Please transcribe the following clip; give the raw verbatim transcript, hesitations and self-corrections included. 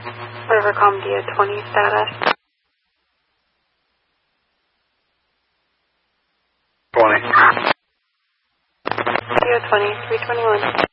Rivercom D O twenty status. twenty. D O twenty, three twenty-one.